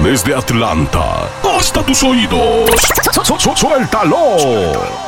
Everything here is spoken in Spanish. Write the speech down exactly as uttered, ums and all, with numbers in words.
Desde Atlanta hasta tus oídos. Su- su- Suéltalo.